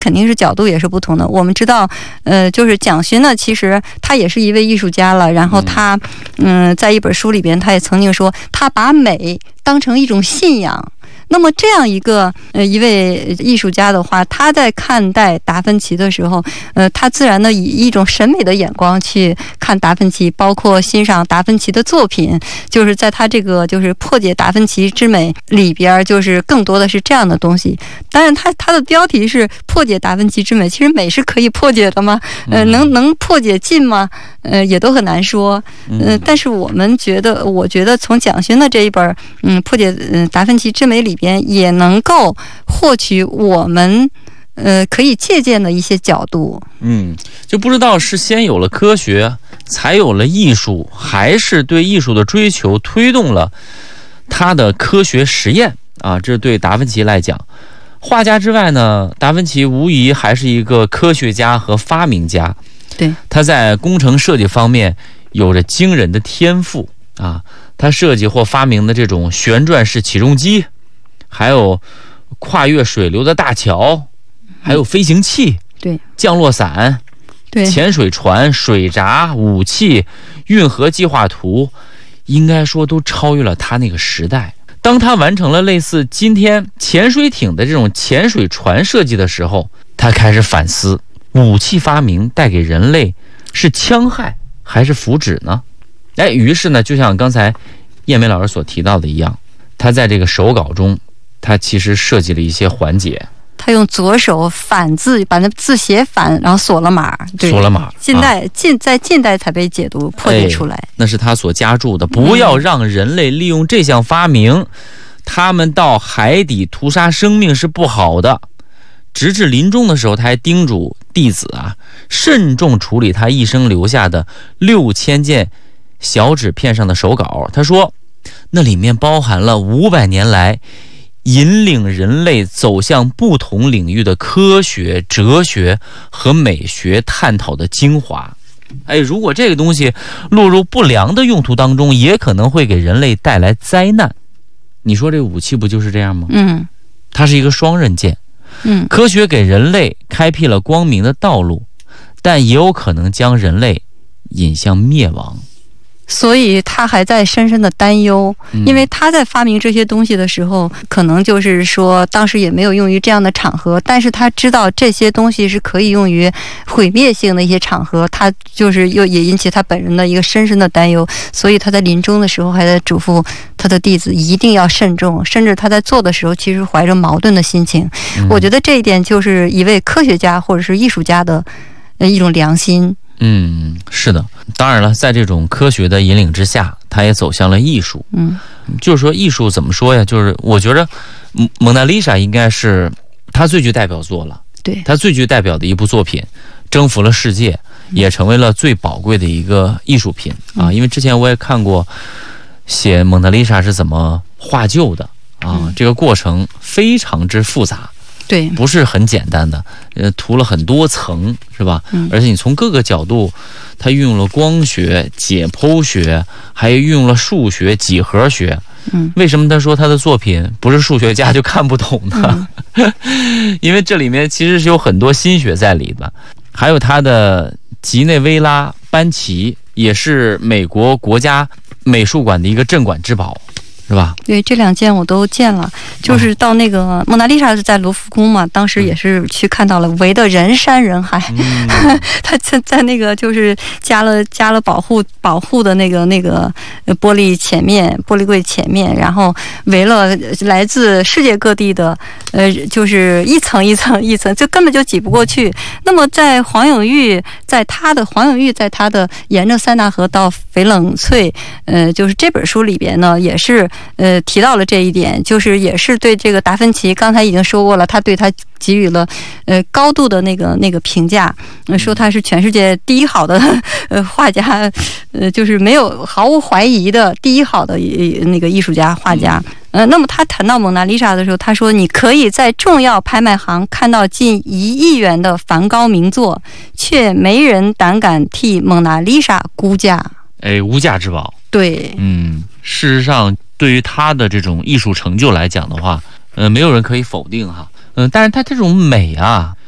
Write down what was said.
肯定是角度也是不同的。我们知道，就是蒋勋呢，其实他也是一位艺术家了。然后他，在一本书里边，他也曾经说，他把美当成一种信仰。那么这样一位艺术家的话，他在看待达芬奇的时候，他自然的以一种审美的眼光去看达芬奇，包括欣赏达芬奇的作品，就是在他这个就是破解达芬奇之美里边，就是更多的是这样的东西。当然他的标题是破解达芬奇之美，其实美是可以破解的吗？能破解尽吗？也都很难说。但是我觉得从蒋勋的这一本破解达芬奇之美里边，也能够获取我们可以借鉴的一些角度。 就不知道是先有了科学才有了艺术，还是对艺术的追求推动了他的科学实验啊？这对达芬奇来讲，画家之外呢，达芬奇无疑还是一个科学家和发明家。 对， 他在工程设计方面有着惊人的天赋啊！他设计或发明的这种旋转式起重机，还有跨越水流的大桥，还有飞行器， 对， 降落伞， 对， 潜水船、水闸、武器、运河计划图，应该说都超越了他那个时代。当他完成了类似今天潜水艇的这种潜水船设计的时候，他开始反思，武器发明带给人类是戕害还是福祉呢？于是呢，就像刚才叶梅老师所提到的一样，他在这个手稿中，他其实设计了一些环节。 他用左手反字，把那字写反，然后锁了码。 锁了码。 在近代才被解读破解出来。 那是他所加注的，不要让人类利用这项发明，他们到海底屠杀生命是不好的。直至临终的时候，他还叮嘱弟子啊，慎重处理他一生留下的6000件小纸片上的手稿。他说，那里面包含了500年来引领人类走向不同领域的科学、哲学和美学探讨的精华。如果这个东西落入不良的用途当中，也可能会给人类带来灾难。你说这个武器不就是这样吗？它是一个双刃剑。科学给人类开辟了光明的道路，但也有可能将人类引向灭亡。 所以他还在深深的担忧，因为他在发明这些东西的时候，可能就是说当时也没有用于这样的场合，但是他知道这些东西是可以用于毁灭性的一些场合，他就是也引起他本人的一个深深的担忧，所以他在临终的时候还在嘱咐他的弟子一定要慎重，甚至他在做的时候其实怀着矛盾的心情。我觉得这一点就是一位科学家或者是艺术家的一种良心。 是的，当然了，在这种科学的引领之下，他也走向了艺术。就是说艺术怎么说呀？就是我觉得蒙娜丽莎应该是他最具代表作了。 对， 他最具代表的一部作品，征服了世界，也成为了最宝贵的一个艺术品啊。因为之前我也看过写蒙娜丽莎是怎么画就的啊，这个过程非常之复杂。 对， 不是很简单的，涂了很多层，是吧？而且你从各个角度，它运用了光学、解剖学，还运用了数学、几何学。为什么他说他的作品不是数学家就看不懂呢？因为这里面其实是有很多心血在里的。还有他的吉内维拉班奇，也是美国国家美术馆的一个镇馆之宝。是吧？ 对，这2件我都见了，就是到那个蒙娜丽莎是在卢浮宫嘛，当时也是去看到了，围得人山人海。他在那个就是加了保护的那个玻璃柜前面，然后围了来自世界各地的就是一层一层，就根本就挤不过去。那么在黄永玉在他的沿着塞纳河到翡冷翠，就是这本书里边呢，也是提到了这一点，就是也是对这个达芬奇，刚才已经说过了，他对他给予了高度的那个评价，说他是全世界第一好的画家，就是毫无怀疑的第一好的那个艺术家画家。那么他谈到蒙娜丽莎的时候，他说你可以在重要拍卖行看到近1亿元的梵高名作，却没人胆敢替蒙娜丽莎估价。 无价之宝。 对， 事实上对于他的这种艺术成就来讲的话，没有人可以否定哈。但是他这种美啊，